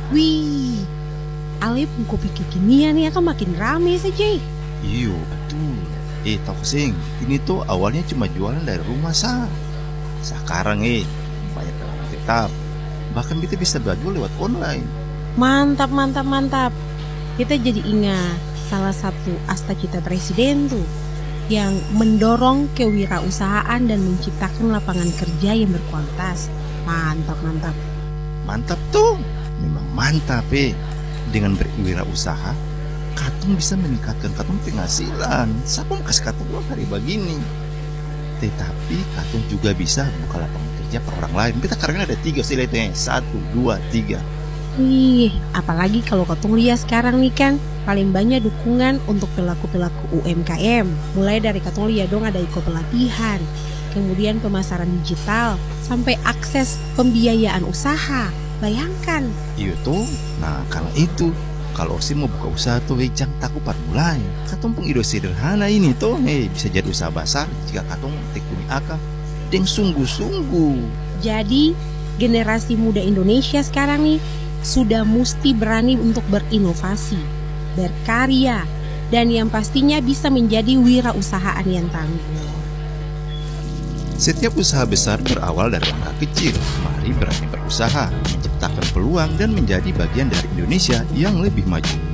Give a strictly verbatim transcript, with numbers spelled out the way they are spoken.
Wih, Ale pun kopi kekinian ya kan makin rame saja. Iyo, betul. Eh, tahu sing, ini tuh awalnya cuma jualan dari rumah sah. Sekarang eh, banyak pelanggan tetap. Bahkan kita bisa berjual lewat online. Mantap, mantap, mantap. Kita jadi ingat salah satu asta cita presiden tuh yang mendorong kewirausahaan dan menciptakan lapangan kerja yang berkualitas. Mantap, mantap. Mantap tuh, memang mantap eh. Dengan berwirausaha, katong bisa meningkatkan katong penghasilan. Siapa mau kasih katong uang hari begini? Tetapi katong juga bisa buka lapangan kerja per orang lain. Kita karena ada tiga sih, lihatnya satu, dua, tiga. Wih, apalagi kalau katong lihat sekarang nih kan paling banyak dukungan untuk pelaku-pelaku U M K M. Mulai dari katong lihat dong ada ikut pelatihan, kemudian pemasaran digital, sampai akses pembiayaan usaha. Bayangkan. Iya tuh, nah karena itu kalau sih mau buka usaha tuh, eh, jangan takut pada mulai. Katong pun ide sederhana ini tuh, eh bisa jadi usaha besar jika katong tekuni akal dan sungguh-sungguh. Jadi generasi muda Indonesia sekarang nih sudah mesti berani untuk berinovasi, berkarya, dan yang pastinya bisa menjadi wirausahaan yang tangguh. Setiap usaha besar berawal dari langkah kecil. Mari berani berusaha, menciptakan peluang dan menjadi bagian dari Indonesia yang lebih maju.